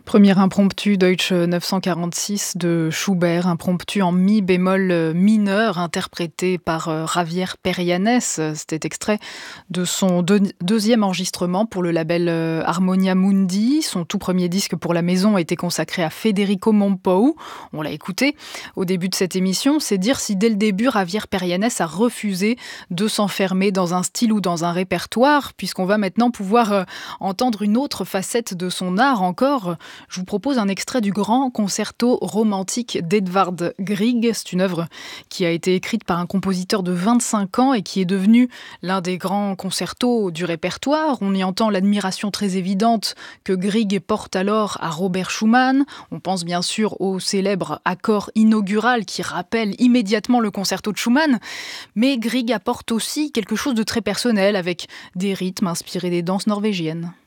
Premier impromptu Deutsche 946 de Schubert, impromptu en mi bémol mineur, interprété par Javier Perianes. C'était extrait de son deuxième enregistrement pour le label Harmonia Mundi. Son tout premier disque pour la maison a été consacré à Federico Mompou. On l'a écouté au début de cette émission. C'est dire si dès le début, Javier Perianes a refusé de s'enfermer dans un style ou dans un répertoire, puisqu'on va maintenant pouvoir entendre une autre facette de son art encore. Je vous propose un extrait du grand concerto romantique d'Edvard Grieg. C'est une œuvre qui a été écrite par un compositeur de 25 ans et qui est devenu l'un des grands concertos du répertoire. On y entend l'admiration très évidente que Grieg porte alors à Robert Schumann. On pense bien sûr au célèbre accord inaugural qui rappelle immédiatement le concerto de Schumann. Mais Grieg apporte aussi quelque chose de très personnel avec des rythmes inspirés des danses norvégiennes.